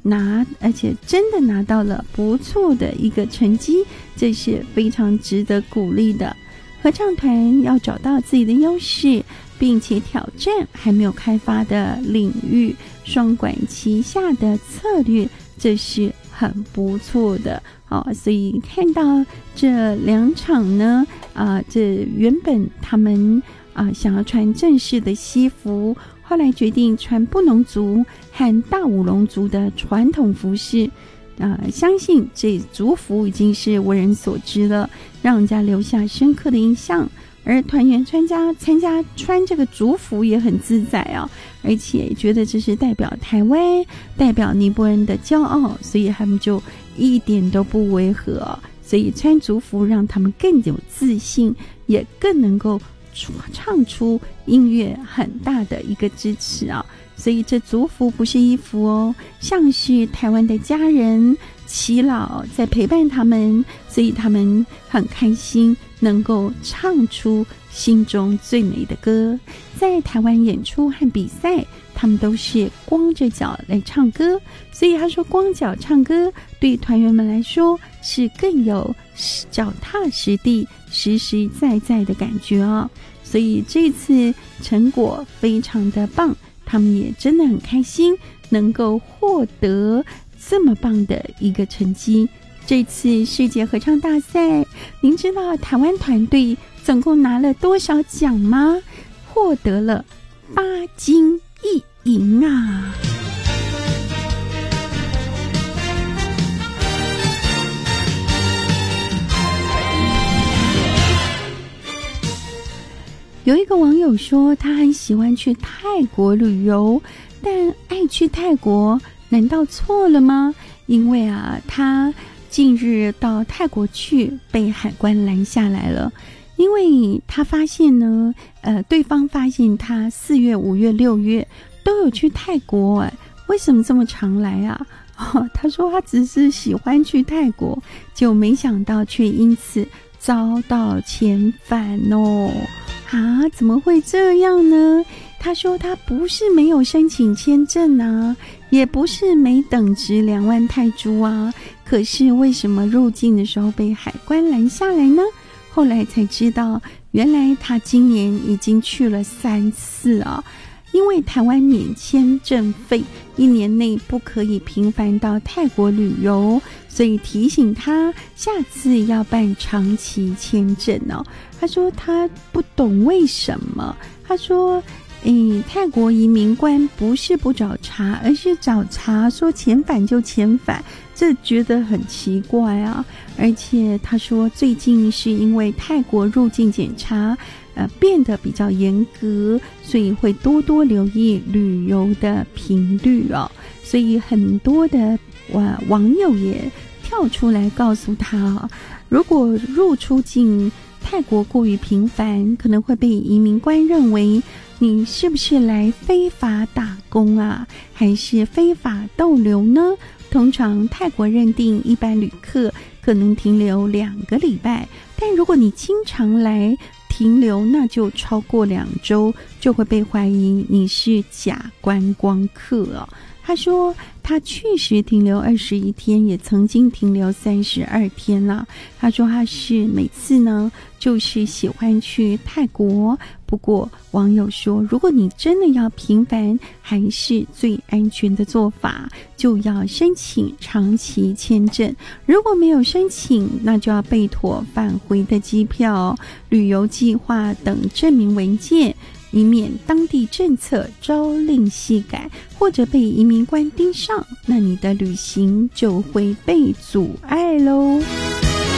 而且真的拿到了不错的一个成绩，这是非常值得鼓励的。合唱团要找到自己的优势，并且挑战还没有开发的领域，双管齐下的策略，这是很不错的。所以看到这2场呢，这原本他们想要穿正式的西服，后来决定穿布农族和大武龙族的传统服饰。相信这族服已经是为人所知了，让人家留下深刻的印象。而团员参加穿这个族服也很自在而且觉得这是代表台湾、代表尼泊尔的骄傲，所以他们就一点都不违和。所以穿族服让他们更有自信，也更能够唱出音乐很大的一个支持所以这族服不是衣服像是台湾的家人耆老在陪伴他们，所以他们很开心能够唱出心中最美的歌。在台湾演出和比赛，他们都是光着脚来唱歌，所以他说光脚唱歌对团员们来说是更有脚踏实地、实实在在的感觉所以这次成果非常的棒，他们也真的很开心能够获得这么棒的一个成绩。这次世界合唱大赛，您知道台湾团队总共拿了多少奖吗？获得了8金1银有一个网友说他很喜欢去泰国旅游，但爱去泰国难道错了吗？因为他近日到泰国去被海关拦下来了，因为他发现呢对方发现他4月、5月、6月都有去泰国为什么这么常来他说他只是喜欢去泰国，就没想到却因此遭到遣返怎么会这样呢？他说他不是没有申请签证也不是没等值2万泰铢可是为什么入境的时候被海关拦下来呢？后来才知道，原来他今年已经去了3次因为台湾免签证费1年内不可以频繁到泰国旅游，所以提醒他下次要办长期签证他说他不懂为什么，他说泰国移民官不是不找茬，而是找茬说遣返就遣返，这觉得很奇怪而且他说最近是因为泰国入境检查变得比较严格，所以会多多留意旅游的频率所以很多的网友也跳出来告诉他如果入出境泰国过于频繁，可能会被移民官认为你是不是来非法打工还是非法逗留呢？通常泰国认定一般旅客可能停留2个礼拜，但如果你经常来停留，那就超过2周，就会被怀疑你是假观光客他说他确实停留21天，也曾经停留32天了。他说他是每次呢就是喜欢去泰国，不过网友说如果你真的要频繁，还是最安全的做法就要申请长期签证，如果没有申请，那就要备妥返回的机票、旅游计划等证明文件，以免当地政策朝令夕改，或者被移民官盯上，那你的旅行就会被阻碍咯。